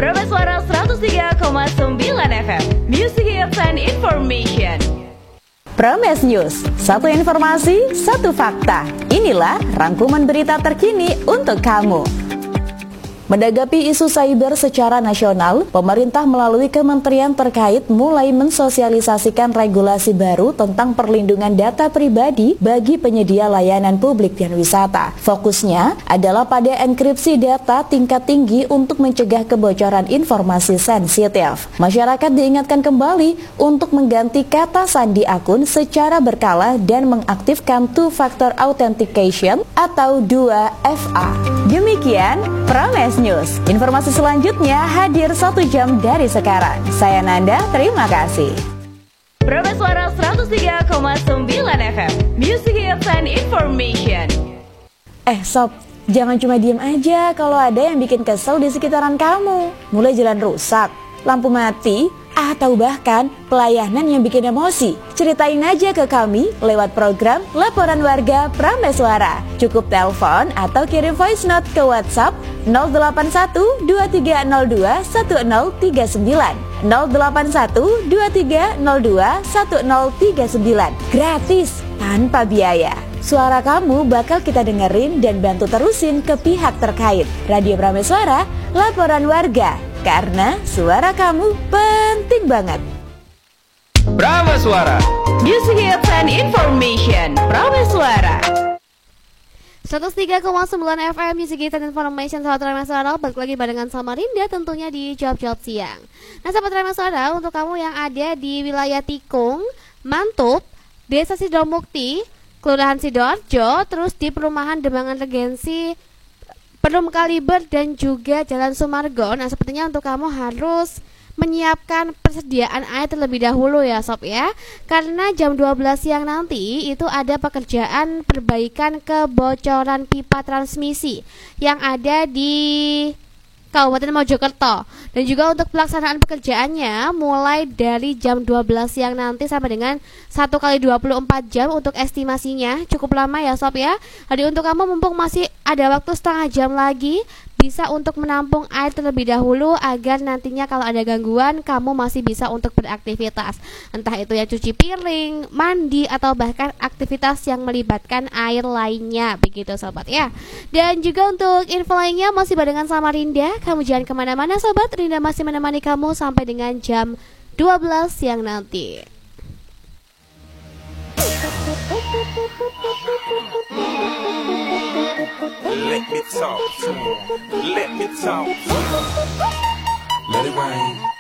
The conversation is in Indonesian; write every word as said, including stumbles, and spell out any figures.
Prameswara seratus tiga koma sembilan F M, Music Hits and Information. Prames News, satu informasi, satu fakta. Inilah rangkuman berita terkini untuk kamu. Menanggapi isu cyber secara nasional, pemerintah melalui kementerian terkait mulai mensosialisasikan regulasi baru tentang perlindungan data pribadi bagi penyedia layanan publik dan wisata. Fokusnya adalah pada enkripsi data tingkat tinggi untuk mencegah kebocoran informasi sensitif. Masyarakat diingatkan kembali untuk mengganti kata sandi akun secara berkala dan mengaktifkan two-factor authentication atau dua F A. Demikian Prames News. Informasi selanjutnya hadir satu jam dari sekarang. Saya Nanda, terima kasih. Prameswara seratus tiga koma sembilan F M, Music Hits and Information. Eh sob, jangan cuma diem aja kalau ada yang bikin kesel di sekitaran kamu. Mulai jalan rusak, lampu mati, atau bahkan pelayanan yang bikin emosi. Ceritain aja ke kami lewat program Laporan Warga Prameswara. Cukup telepon atau kirim voice note ke WhatsApp nol delapan satu dua tiga nol dua satu nol tiga sembilan nol delapan satu dua tiga nol dua satu nol tiga sembilan. Gratis, tanpa biaya. Suara kamu bakal kita dengerin dan bantu terusin ke pihak terkait. Radio Prameswara, Laporan Warga. Karena suara kamu penting banget. Prameswara, Music Hits and Information. Prameswara seratus tiga koma sembilan F M, Music Hits and Information. Sahabat Prameswara, balik lagi barengan sama Rinda tentunya di Jawab-Jawab Siang. Nah sahabat Prameswara, untuk kamu yang ada di wilayah Tikung, Mantup, Desa Sidomukti, Kelurahan Sidoarjo, terus di Perumahan Demangan Regensi, Perum Kaliber, dan juga Jalan Sumargo. Nah sepertinya untuk kamu harus menyiapkan persediaan air terlebih dahulu ya sob ya. Karena jam dua belas siang nanti itu ada pekerjaan perbaikan kebocoran pipa transmisi yang ada di Kabupaten Mojokerto. Dan juga untuk pelaksanaan pekerjaannya mulai dari jam dua belas siang nanti sampai dengan satu kali dua puluh empat jam untuk estimasinya. Cukup lama ya sob ya. Jadi untuk kamu mumpung masih ada waktu setengah jam lagi, bisa untuk menampung air terlebih dahulu agar nantinya kalau ada gangguan kamu masih bisa untuk beraktivitas. Entah itu ya cuci piring, mandi, atau bahkan aktivitas yang melibatkan air lainnya. Begitu sobat ya. Dan juga untuk info lainnya masih barengan sama Rinda. Kamu jangan kemana-mana sobat, Rinda masih menemani kamu sampai dengan jam dua belas siang nanti. Let me talk to him. Let me talk to him. Let it rain.